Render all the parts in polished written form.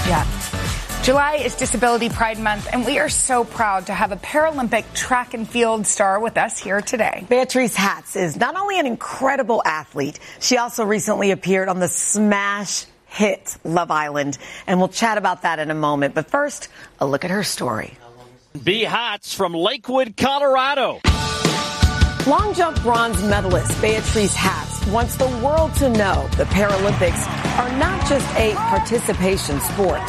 Yeah. July is Disability Pride Month, and we are so proud to have a Paralympic track and field star with us here today. Beatrice Hatz is not only an incredible athlete, she also recently appeared on the smash hit Love Island, and we'll chat about that in a moment. But first, a look at her story. B. Hatz from Lakewood, Colorado. Long jump bronze medalist Beatrice Hatz wants the world to know the Paralympics are not just a participation sport.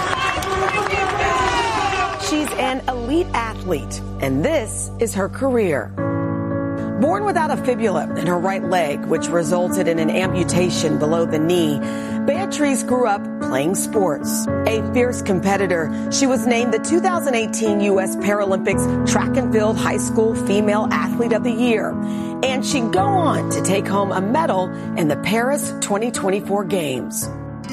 She's an elite athlete, and this is her career. Born without a fibula in her right leg, which resulted in an amputation below the knee, Beatrice grew up playing sports. A fierce competitor, she was named the 2018 U.S. Paralympics Track and Field High School Female Athlete of the Year. And she'd go on to take home a medal in the Paris 2024 Games.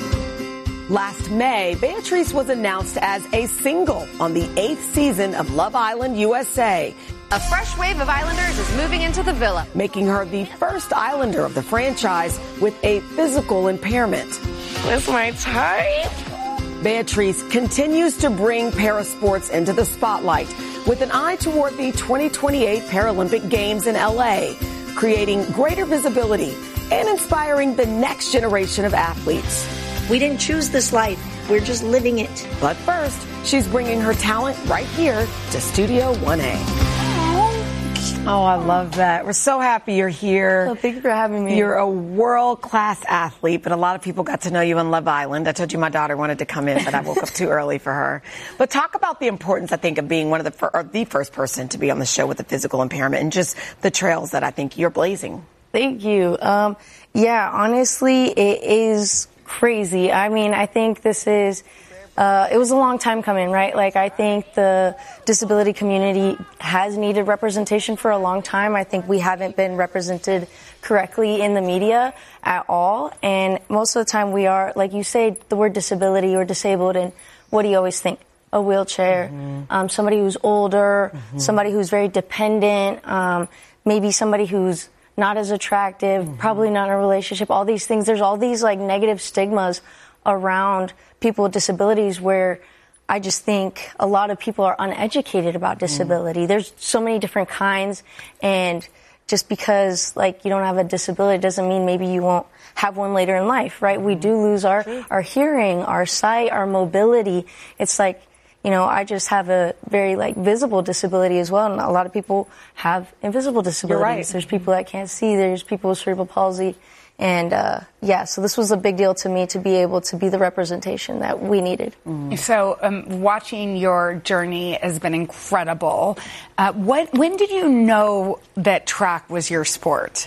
Last May, Beatrice was announced as a single on the 8th season of Love Island USA. A fresh wave of Islanders is moving into the villa, making her the first Islander of the franchise with a physical impairment. With my type. Beatrice continues to bring parasports into the spotlight with an eye toward the 2028 Paralympic Games in LA, creating greater visibility and inspiring the next generation of athletes. We didn't choose this life. We're just living it. But first, she's bringing her talent right here to Studio 1A. Oh, I love that. We're so happy you're here. Oh, thank you for having me. You're a world-class athlete, but a lot of people got to know you on Love Island. I told you my daughter wanted to come in, but I woke up too early for her. But talk about the importance, I think, of being one of the first person to be on the show with a physical impairment and just the trails that I think you're blazing. Thank you. Yeah, honestly, it is crazy. I mean, I think this is, it was a long time coming, right? Like, I think the disability community has needed representation for a long time. I think we haven't been represented correctly in the media at all. And most of the time we are, like you say, the word disability or disabled, and what do you always think? A wheelchair, somebody who's older, somebody who's very dependent, maybe somebody who's not as attractive, probably not in a relationship, all these things. There's all these like negative stigmas around people with disabilities where I just think a lot of people are uneducated about disability. There's so many different kinds, and just because like you don't have a disability doesn't mean maybe you won't have one later in life, right? We do lose our hearing, our sight, our mobility. It's like, you know, I just have a very, like, visible disability as well, and a lot of people have invisible disabilities. You're right. There's people that can't see. There's people with cerebral palsy. And, yeah, so this was a big deal to me to be able to be the representation that we needed. So watching your journey has been incredible. When did you know that track was your sport?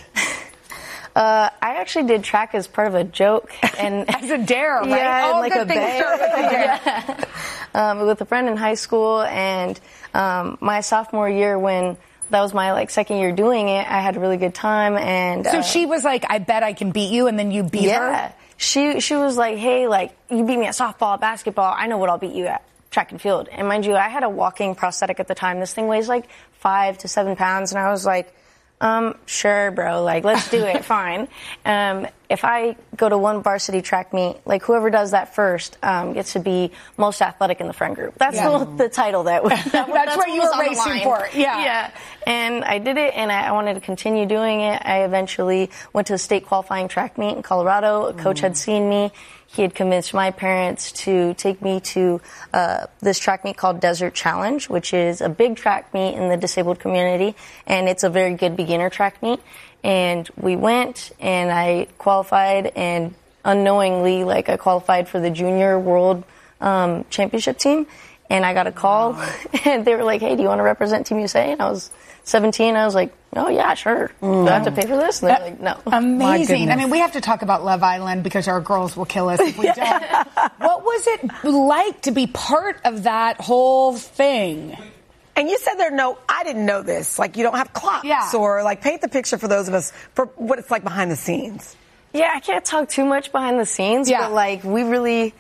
I actually did track as part of a joke. And as a dare, right? Yeah, all like good a things bear. start with a dare. Yeah. With a friend in high school, and my sophomore year, when that was my like second year doing it, I had a really good time. And so she was like, "I bet I can beat you," and then you beat her. Yeah, she was like, "Hey, like you beat me at softball, basketball. I know what I'll beat you at track and field." And mind you, I had a walking prosthetic at the time. This thing weighs like 5 to 7 pounds, and I was like, sure, bro, like, let's do it, fine. If I go to one varsity track meet, like, whoever does that first gets to be most athletic in the friend group. That's the title that's what you were racing for. Yeah. And I did it, and I wanted to continue doing it. I eventually went to a state qualifying track meet in Colorado. A coach had seen me. He had convinced my parents to take me to this track meet called Desert Challenge, which is a big track meet in the disabled community, and it's a very good beginner track meet. And we went, and I qualified, and unknowingly, like, I qualified for the junior world championship team, and I got a call, and they were like, "Hey, do you want to represent Team USA?" And I was 17. I was like, "Oh, yeah, sure. Do I have to pay for this?" And they're like, "No." Amazing. I mean, we have to talk about Love Island because our girls will kill us if we don't. What was it like to be part of that whole thing? And you said I didn't know this. Like, you don't have clocks or, like, paint the picture for those of us for what it's like behind the scenes. Yeah, I can't talk too much behind the scenes, but, like, we really,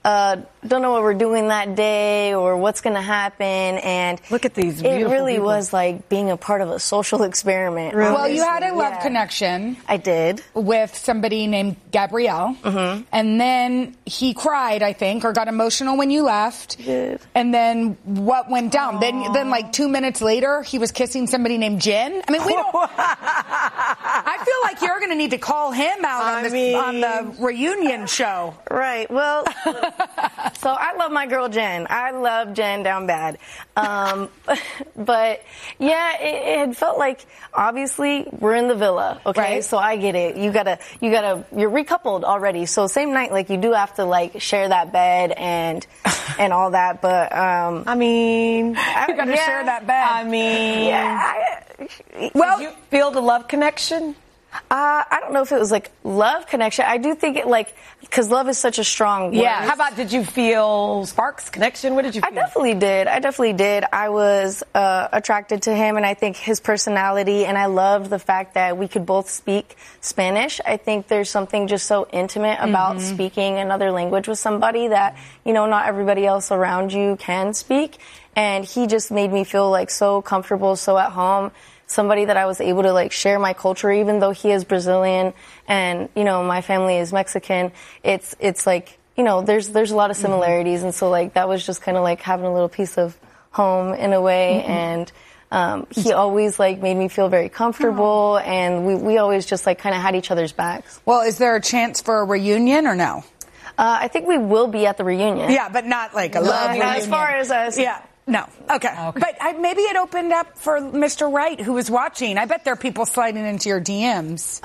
don't know what we're doing that day or what's going to happen. And look at these it really people. was like being a part of a social experiment. Really? Well, you had a love connection. I did. With somebody named Gabrielle. Mm-hmm. And then he cried, I think, or got emotional when you left. He did. And then what went down? Then like 2 minutes later, he was kissing somebody named Jen. I mean, we don't... I feel like you're going to need to call him out on the reunion show. Right. Well, so I love my girl Jen. I love Jen down bad. But yeah, it had felt like, obviously we're in the villa. Okay. Right. So I get it. You're recoupled already. So same night, like you do have to like share that bed and all that. But, you gotta share that bed. Did you feel the love connection? I don't know if it was like love connection. I do think it because love is such a strong word. Yeah. How about, did you feel sparks, connection? What did you feel? I definitely did. I was attracted to him, and I think his personality, and I loved the fact that we could both speak Spanish. I think there's something just so intimate about speaking another language with somebody that, not everybody else around you can speak. And he just made me feel like so comfortable, so at home. Somebody that I was able to like share my culture, even though he is Brazilian and, my family is Mexican. It's like, there's a lot of similarities. And so like, that was just kind of like having a little piece of home in a way. And, he always like made me feel very comfortable. And we always just like kind of had each other's backs. Well, is there a chance for a reunion or no? I think we will be at the reunion. Yeah, but not like a love reunion. As far as us. Yeah. No. Okay. But maybe it opened up for Mr. Wright, who was watching. I bet there are people sliding into your DMs.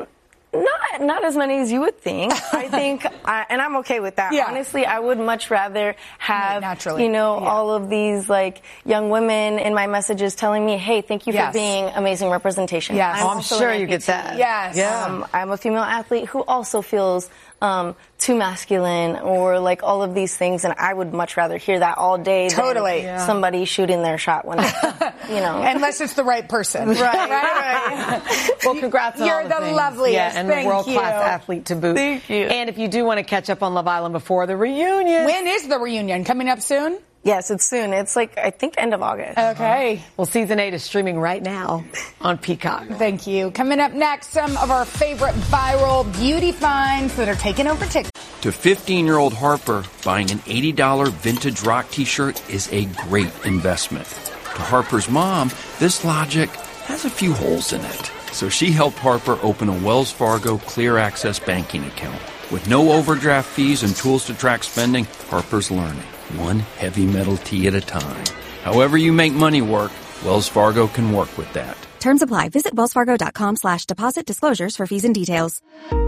Not as many as you would think. I think, and I'm okay with that. Yeah. Honestly, I would much rather have, naturally. all of these like young women in my messages telling me, hey, thank you for being amazing representation. Yes. I'm sure you get that. Yes. Yeah. I'm a female athlete who also feels too masculine or like all of these things, and I would much rather hear that all day than somebody shooting their shot when unless it's the right person. Right. Well, congrats on You're all the the things. loveliest. Yeah, and Thank a world-class you. athlete to boot. Thank you. And if you do want to catch up on Love Island before the reunion. When is the reunion? Coming up soon? Yes, it's soon. It's like, I think, end of August. Okay. Well, season 8 is streaming right now on Peacock. Thank you. Coming up next, some of our favorite viral beauty finds that are taking over TikTok. To 15-year-old Harper, buying an $80 vintage rock t-shirt is a great investment. To Harper's mom, this logic has a few holes in it. So she helped Harper open a Wells Fargo Clear Access banking account. With no overdraft fees and tools to track spending, Harper's learning, one heavy metal tea at a time. However you make money work, Wells Fargo can work with that. Terms apply. Visit wellsfargo.com/deposit disclosures for fees and details.